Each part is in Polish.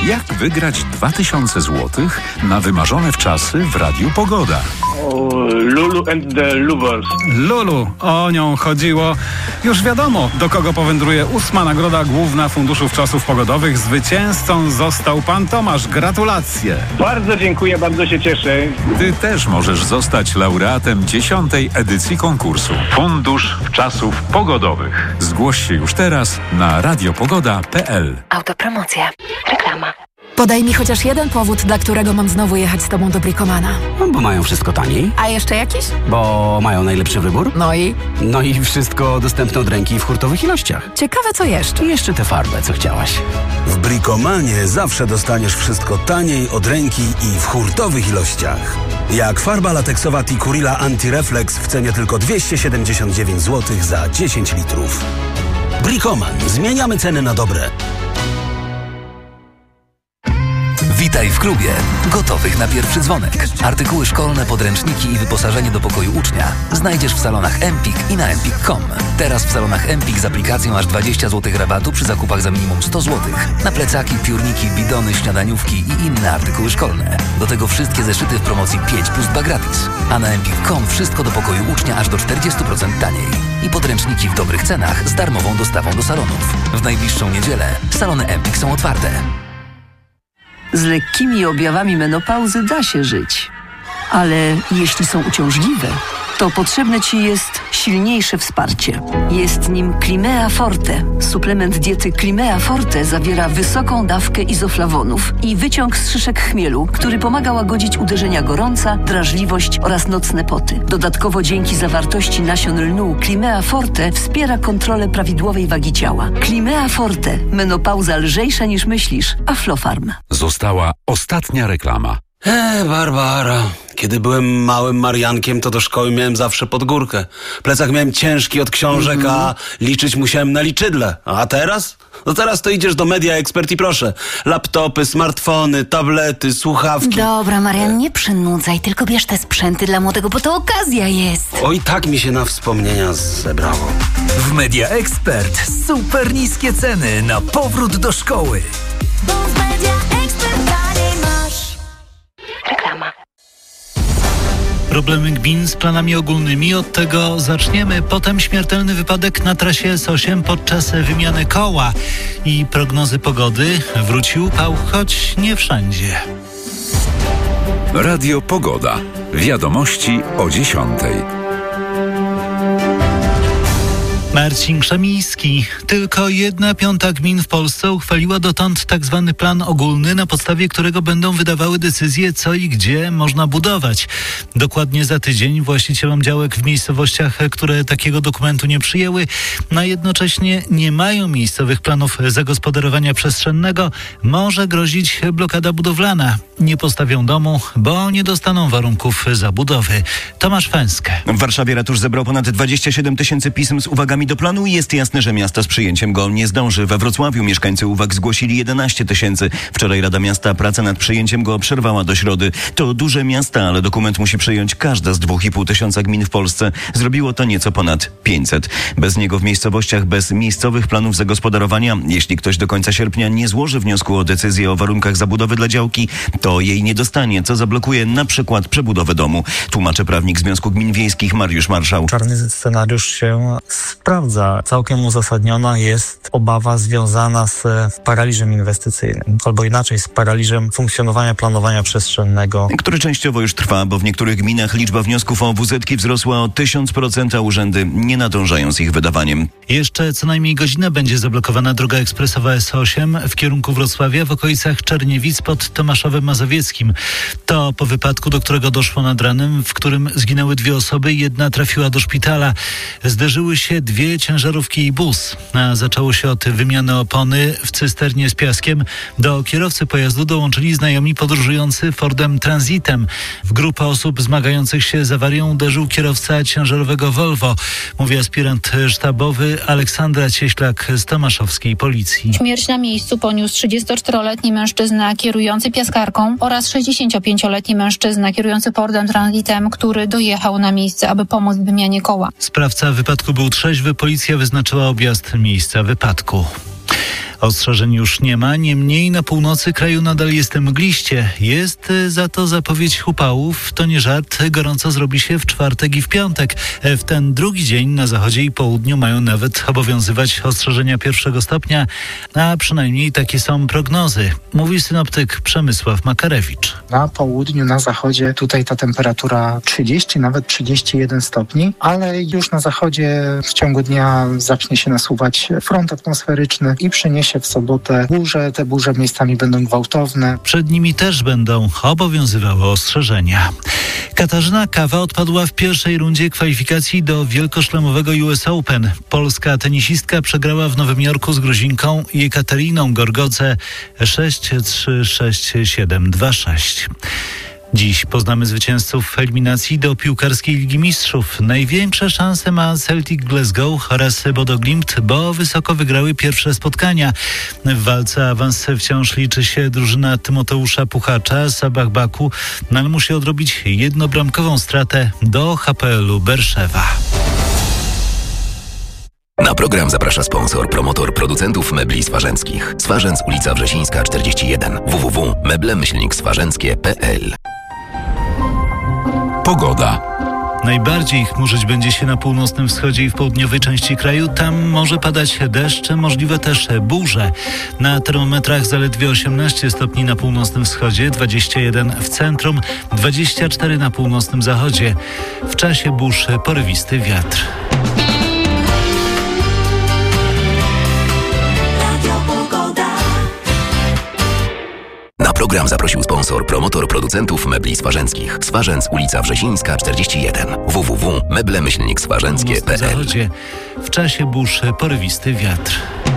Jak wygrać 2000 zł na wymarzone wczasy w Radiu Pogoda? Lulu and the Lovers. Lulu, o nią chodziło. Już wiadomo, do kogo powędruje 8. nagroda główna Funduszu Wczasów Pogodowych. Zwycięzcą został pan Tomasz. Gratulacje. Bardzo dziękuję, bardzo się cieszę. Ty też możesz zostać laureatem 10. edycji konkursu Fundusz Wczasów Pogodowych. Zgłoś się już teraz na radiopogoda.pl. Autopromocja. Reklama. Podaj mi chociaż jeden powód, dla którego mam znowu jechać z tobą do Bricomana. Bo mają wszystko taniej. A jeszcze jakiś? Bo mają najlepszy wybór. No i wszystko dostępne od ręki w hurtowych ilościach. ciekawe co jeszcze. I jeszcze tę farbę, co chciałaś. W Bricomanie zawsze dostaniesz wszystko taniej, od ręki i w hurtowych ilościach. Jak farba lateksowa Tikurila Anti-Reflex w cenie tylko 279 zł za 10 litrów. Bricoman. Zmieniamy ceny na dobre. Witaj w klubie. Gotowych na pierwszy dzwonek. Artykuły szkolne, podręczniki i wyposażenie do pokoju ucznia znajdziesz w salonach Empik i na empik.com. Teraz w salonach Empik z aplikacją aż 20 zł rabatu przy zakupach za minimum 100 zł. Na plecaki, piórniki, bidony, śniadaniówki i inne artykuły szkolne. Do tego wszystkie zeszyty w promocji 5+2 gratis. A na empik.com wszystko do pokoju ucznia aż do 40% taniej. I podręczniki w dobrych cenach z darmową dostawą do salonów. W najbliższą niedzielę salony Empik są otwarte. Z lekkimi objawami menopauzy da się żyć. Ale jeśli są uciążliwe, to potrzebne Ci jest silniejsze wsparcie. Jest nim Climea Forte. Suplement diety Climea Forte zawiera wysoką dawkę izoflawonów i wyciąg z szyszek chmielu, który pomaga łagodzić uderzenia gorąca, drażliwość oraz nocne poty. Dodatkowo dzięki zawartości nasion lnu Climea Forte wspiera kontrolę prawidłowej wagi ciała. Climea Forte. Menopauza lżejsza niż myślisz. Aflofarm. Została ostatnia reklama. Barbara. Kiedy byłem małym Mariankiem, to do szkoły miałem zawsze pod górkę. Plecak miałem ciężki od książek, a liczyć musiałem na liczydle. A teraz? No teraz to idziesz do Media Expert i proszę. Laptopy, smartfony, tablety, słuchawki. Dobra, Marian, nie przynudzaj, tylko bierz te sprzęty dla młodego, bo to okazja jest. Oj, tak mi się na wspomnienia zebrało. W Media Expert super niskie ceny na powrót do szkoły. Reklama. Problemy gmin z planami ogólnymi. Od tego zaczniemy. Potem śmiertelny wypadek na trasie S8 podczas wymiany koła. I prognozy pogody. Wróci upał, choć nie wszędzie. Radio Pogoda. Wiadomości o 10:00. Marcin Krzemiński. Tylko 1/5 gmin w Polsce uchwaliła dotąd tzw. plan ogólny, na podstawie którego będą wydawały decyzje, co i gdzie można budować. Dokładnie za tydzień właścicielom działek w miejscowościach, które takiego dokumentu nie przyjęły, a jednocześnie nie mają miejscowych planów zagospodarowania przestrzennego, może grozić blokada budowlana. Nie postawią domu, bo nie dostaną warunków zabudowy. Tomasz Fęskę. W Warszawie ratusz zebrał ponad 27 000 pism z uwagami do planu i jest jasne, że miasto z przyjęciem go nie zdąży. We Wrocławiu mieszkańcy uwag zgłosili 11 000. Wczoraj Rada Miasta pracę nad przyjęciem go przerwała do środy. To duże miasta, ale dokument musi przyjąć każda z 2,5 gmin w Polsce. Zrobiło to nieco ponad 500. Bez niego w miejscowościach bez miejscowych planów zagospodarowania, jeśli ktoś do końca sierpnia nie złoży wniosku o decyzję o warunkach zabudowy dla działki, to jej nie dostanie, co zablokuje na przykład przebudowę domu. Tłumaczy prawnik Związku Gmin Wiejskich Mariusz Marszał. Czarny scenariusz się sprawdza. Całkiem uzasadniona jest obawa związana z paraliżem inwestycyjnym, albo inaczej z paraliżem funkcjonowania planowania przestrzennego, który częściowo już trwa, bo w niektórych gminach liczba wniosków o WZ-ki wzrosła o 1000%, a urzędy nie nadążają z ich wydawaniem. Jeszcze co najmniej godzinę będzie zablokowana droga ekspresowa S8 w kierunku Wrocławia w okolicach Czerniewic pod Tomaszowem Mazowieckim. To po wypadku, do którego doszło nad ranem, w którym zginęły 2 osoby, jedna trafiła do szpitala. Zderzyły się 2 ciężarówki i bus. A zaczęło się od wymiany opony w cysternie z piaskiem. Do kierowcy pojazdu dołączyli znajomi podróżujący Fordem Transitem. W grupę osób zmagających się z awarią uderzył kierowca ciężarowego Volvo, mówi aspirant sztabowy Aleksandra Cieślak z tomaszowskiej policji. Śmierć na miejscu poniósł 34-letni mężczyzna kierujący piaskarką oraz 65-letni mężczyzna kierujący Fordem Transitem, który dojechał na miejsce, aby pomóc w wymianie koła. Sprawca wypadku był trzeźwy. Policja wyznaczyła objazd miejsca wypadku. Ostrzeżeń już nie ma, niemniej na północy kraju nadal jest mgliście. Jest za to zapowiedź upałów. To nie żart, gorąco zrobi się w czwartek i w piątek. W ten drugi dzień na zachodzie i południu mają nawet obowiązywać ostrzeżenia 1 stopnia, a przynajmniej takie są prognozy. Mówi synoptyk Przemysław Makarewicz. Na południu, na zachodzie tutaj ta temperatura 30, nawet 31 stopni, ale już na zachodzie w ciągu dnia zacznie się nasuwać front atmosferyczny i przyniesie w sobotę burze. Te burze miejscami będą gwałtowne. Przed nimi też będą obowiązywały ostrzeżenia. Katarzyna Kawa odpadła w pierwszej rundzie kwalifikacji do wielkoszlemowego US Open. Polska tenisistka przegrała w Nowym Jorku z Gruzinką Jekateriną Gorgodze 6-3, 6-7, 2-6. Dziś poznamy zwycięzców eliminacji do piłkarskiej Ligi Mistrzów. Największe szanse ma Celtic Glasgow oraz Bodo Glimt, bo wysoko wygrały pierwsze spotkania. W walce awans wciąż liczy się drużyna Tymoteusza Puchacza z Sabah Baku, ale musi odrobić jednobramkową stratę do HPL-u Berszewa. Na program zaprasza sponsor, promotor producentów mebli swarzęckich. Swarzędz, ulica Wrzesińska 41. www.meble-swarzęckie.pl. Pogoda. Najbardziej chmurzyć będzie się na północnym wschodzie i w południowej części kraju. Tam może padać deszcz, możliwe też burze. Na termometrach zaledwie 18 stopni na północnym wschodzie, 21 w centrum, 24 na północnym zachodzie. W czasie burz porywisty wiatr. Na program zaprosił sponsor, promotor producentów mebli swarzęckich. Swarzędz, ulica Wrzesińska 41. www.meble-swarzęckie.pl. W czasie burz porywisty wiatr.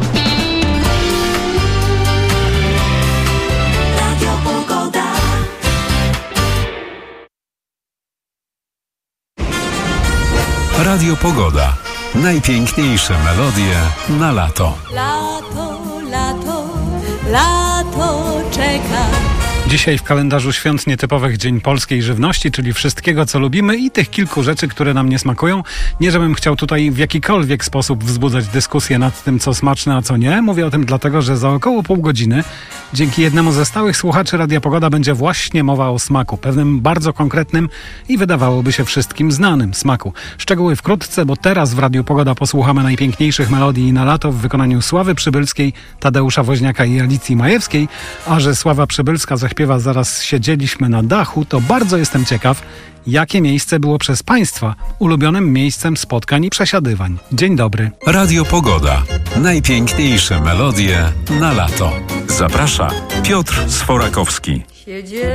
Radio Pogoda. Najpiękniejsze melodie na lato. Lato, lato, lato czeka. Dzisiaj w kalendarzu świąt nietypowych Dzień Polskiej Żywności, czyli wszystkiego, co lubimy i tych kilku rzeczy, które nam nie smakują. Nie, żebym chciał tutaj w jakikolwiek sposób wzbudzać dyskusję nad tym, co smaczne, a co nie. Mówię o tym dlatego, że za około pół godziny dzięki jednemu ze stałych słuchaczy Radia Pogoda będzie właśnie mowa o smaku. Pewnym bardzo konkretnym i wydawałoby się wszystkim znanym smaku. Szczegóły wkrótce, bo teraz w Radiu Pogoda posłuchamy najpiękniejszych melodii na lato w wykonaniu Sławy Przybylskiej, Tadeusza Woźniaka i Alicji Majewskiej. A że Sława Przybylska zaśpiewa Zaraz siedzieliśmy na dachu, to bardzo jestem ciekaw, jakie miejsce było przez Państwa ulubionym miejscem spotkań i przesiadywań. Dzień dobry. Radio Pogoda. Najpiękniejsze melodie na lato. Zaprasza Piotr Sforakowski.